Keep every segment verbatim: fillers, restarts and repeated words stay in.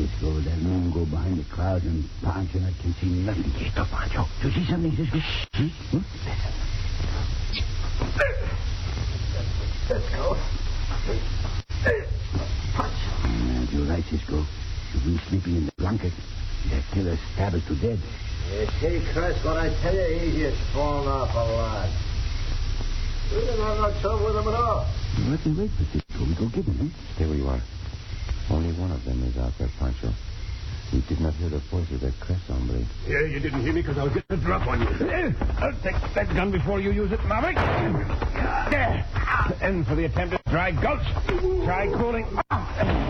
Cisco. That moon go behind the clouds and Pancho and I can see nothing. Stop, Pancho. Do you see something, Cisco? See? Hmm? Cisco. Pancho. Uh, you're right, Cisco. You've been sleeping in the blanket. That killer stabbed us to death. You see, Chris, what I tell you, he's just falling off a lot. We didn't have no trouble with him at all. Let me wait for Cisco. We go get him, eh? Stay where you are. Only one of them is out there, Pancho. We did not hear the voice of that Crest hombre. Yeah, you didn't hear me because I was getting a drop on you. I'll take that gun before you use it, Maverick. There. And for the attempted dry gulch, try cooling off.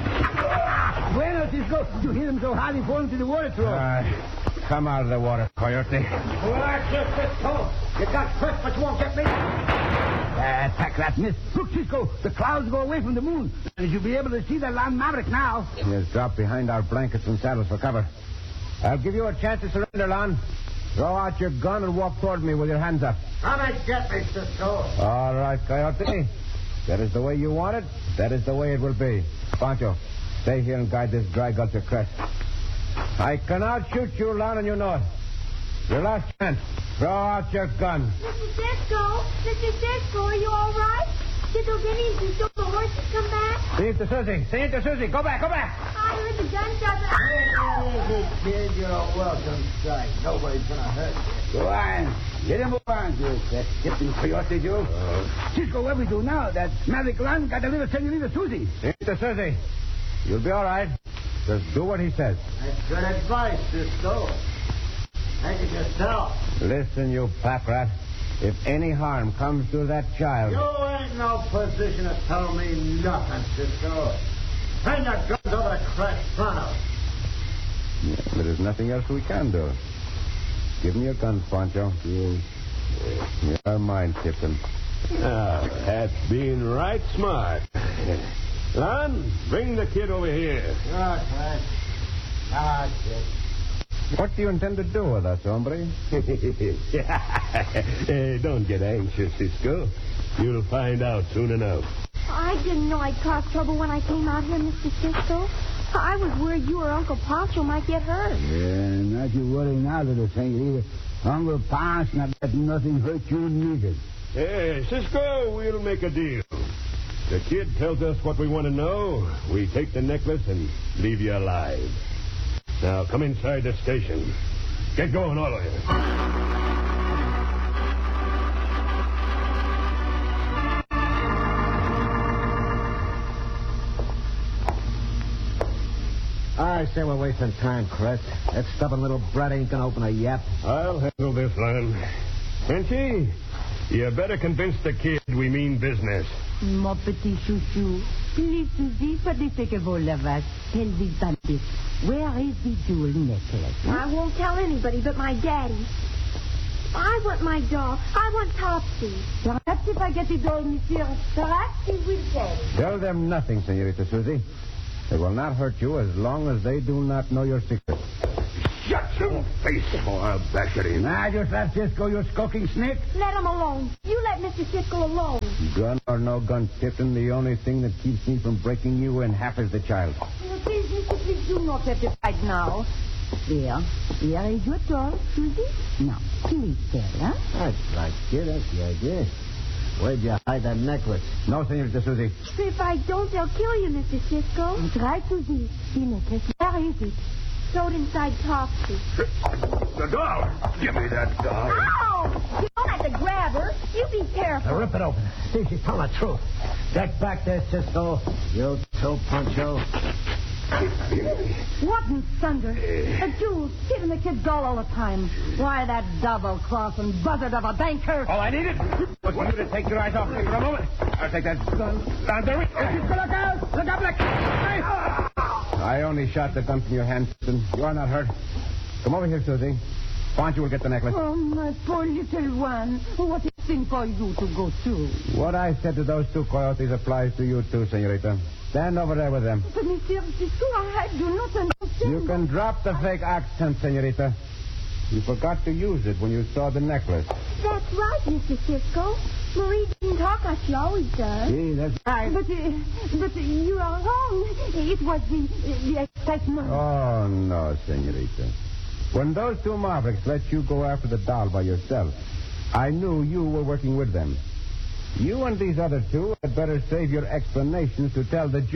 Bueno, Cisco. You hit him so hard he fell into the water throat. Uh, come out of the water, Coyote. Relax your Cisco. You got Chris, but you won't get me. Uh, attack that miss. Look, Cisco, the clouds go away from the moon. And you'll be able to see that land Maverick now. He has dropped behind our blankets and saddles for cover. I'll give you a chance to surrender, Lon. Throw out your gun and walk toward me with your hands up. Come and get me, Cisco. All right, Coyote. That is the way you want it. That is the way it will be. Pancho, stay here and guide this dry gulch of Crest. I cannot shoot you, Lon, and you know it. Your last chance. Throw out your gun. Mister Cisco, Mister Cisco, are you all right? Did those Indians who stole the horses come back? See it to Susie. See it to Susie. Go back, go back. I heard the gunshots. Easy, kid. You're a welcome sight. Nobody's going to hurt you. Go on. Let him move on, you. That skipping coyote, you. Uh, Cisco, what we do now? That Maverick Land got a little Senorita Susie. See it to Susie. You'll be all right. Just do what he says. That's good advice, Cisco. Take it yourself. Listen, you pack rat. If any harm comes to that child... You ain't no position to tell me nothing, Cisco. Bring your guns over to Crest Fronto. Yeah, there is nothing else we can do. Give me your gun, Pancho. You... You're mine, Tipton. Ah, that's being right smart. Lon, bring the kid over here. Sure, Crest. Ah, kid. What do you intend to do with us, hombre? Hey, don't get anxious, Cisco. You'll find out soon enough. I didn't know I'd cause trouble when I came out here, Mister Cisco. I was worried you or Uncle Pancho might get hurt. Yeah, not you worry now, little senorita. Uncle Pancho not let nothing hurt you neither. Hey, Cisco, we'll make a deal. The kid tells us what we want to know. We take the necklace and leave you alive. Now, come inside the station. Get going, all of you. I say we're wasting time, Crest. That stubborn little brat ain't gonna open a yap. I'll handle this, Lon. Frenchy, you better convince the kid we mean business. Mon petit chouchou, please, Susie, pas de ce que vous l'avez. Tell the bandit, where is the jewel necklace? I won't tell anybody but my daddy. I want my doll. I want Topsy. Perhaps if I get the doll, monsieur, perhaps he will tell. Tell them nothing, Senorita Susie. They will not hurt you as long as they do not know your secret. Shut your face, or I'll bash it in. Now, just let Cisco, you skulking snake. Let him alone. You let Mister Cisco alone. Gun or no gun, Tipton, the only thing that keeps me from breaking you in half is the child. Oh, please, mister, please do not have to fight now. There. Here is your doll, Susie. Now, please tell, huh? That's right, kid. That's the idea. Where'd you hide that necklace? No, Senorita Susie. If I don't, they'll kill you, Mister Cisco. That's right, Susie. The necklace, where is it? Sewed inside Topsy. The doll! Give me that doll. Ow! You don't have to grab her. You be careful. Now rip it open. See if she's telling the truth. Get back there, Cisco. You too, Pancho. What in thunder? The jewels, giving the kid doll all the time. Why, that double-crossing buzzard of a banker. All I needed was for you to take your eyes off me for a moment. I'll take that gun down the reach. Look out! Look out, Black! I only shot the gun from your hand, Tipton. You are not hurt. Come over here, Susie. Pancho will get the necklace. Oh, my poor little one. What a thing for you to go through. What I said to those two coyotes applies to you, too, Senorita. Stand over there with them. But, Monsieur Cisco, I do not understand. You can drop the fake accent, Senorita. You forgot to use it when you saw the necklace. That's right, Mister Cisco. Marie didn't talk like she always does. See, that's right. But, uh, but uh, you are wrong. It was the, the excitement. Oh, no, senorita. When those two Mavericks let you go after the doll by yourself, I knew you were working with them. You and these other two had better save your explanations to tell the